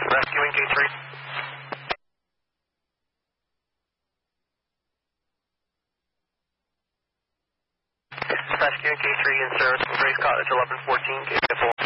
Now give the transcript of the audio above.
Rescuing K3. Rescuing K3 in service from Grace Cottage 1114, K4.